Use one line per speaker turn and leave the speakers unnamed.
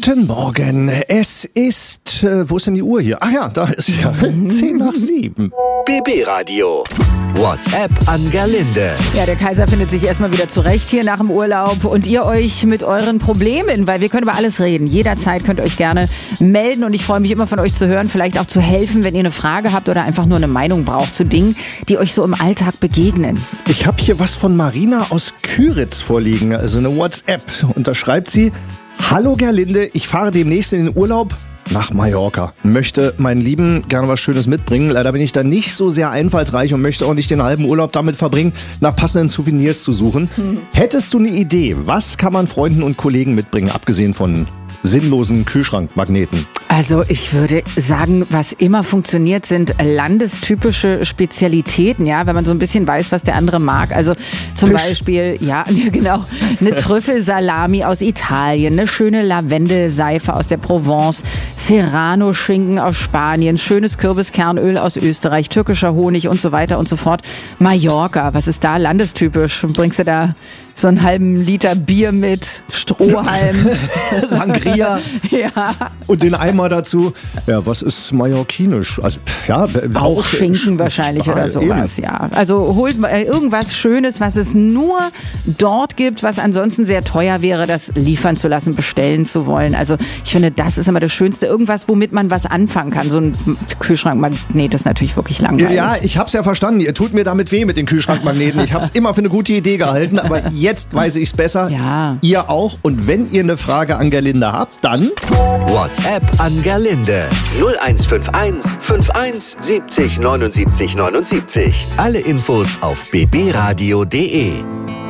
Guten Morgen. Es ist, wo ist denn die Uhr hier? Ach ja, da ist sie ja. 6:50.
BB Radio. WhatsApp an Gerlinde.
Ja, der Kaiser findet sich erstmal wieder zurecht hier nach dem Urlaub und ihr euch mit euren Problemen, weil wir können über alles reden. Jederzeit könnt ihr euch gerne melden und ich freue mich immer von euch zu hören, vielleicht auch zu helfen, wenn ihr eine Frage habt oder einfach nur eine Meinung braucht zu Dingen, die euch so im Alltag begegnen.
Ich habe hier was von Marina aus Küritz vorliegen, also eine WhatsApp. Und da schreibt sie: Hallo Gerlinde, ich fahre demnächst in den Urlaub nach Mallorca. Möchte meinen Lieben gerne was Schönes mitbringen. Leider bin ich da nicht so sehr einfallsreich und möchte auch nicht den halben Urlaub damit verbringen, nach passenden Souvenirs zu suchen. Hättest du eine Idee, was kann man Freunden und Kollegen mitbringen, abgesehen von sinnlosen Kühlschrankmagneten?
Also ich würde sagen, was immer funktioniert, sind landestypische Spezialitäten, ja, wenn man so ein bisschen weiß, was der andere mag. Also zum
Fisch.
Beispiel, ja, genau, eine Trüffelsalami aus Italien, eine schöne Lavendelseife aus der Provence, Serrano-Schinken aus Spanien, schönes Kürbiskernöl aus Österreich, türkischer Honig und so weiter und so fort. Mallorca, was ist da landestypisch? Bringst du da so einen halben Liter Bier mit, Strohhalm?
Sangria.
Ja.
Und den Eimer dazu. Ja, was ist mallorquinisch? Also, ja,
Auch Schinken wahrscheinlich oder sowas, ja. Also holt irgendwas Schönes, was es nur dort gibt, was ansonsten sehr teuer wäre, das liefern zu lassen, bestellen zu wollen. Also ich finde, das ist immer das Schönste. Irgendwas, womit man was anfangen kann. So ein Kühlschrankmagnet ist natürlich wirklich langweilig.
Ja, ich hab's ja verstanden. Ihr tut mir damit weh mit den Kühlschrankmagneten. Ich hab's immer für eine gute Idee gehalten, aber jetzt weiß ich's besser.
Ja.
Ihr auch. Und wenn ihr eine Frage an Gerlinde habt, dann
WhatsApp an Gerlinde. 0151 51 70 79 79. Alle Infos auf bbradio.de.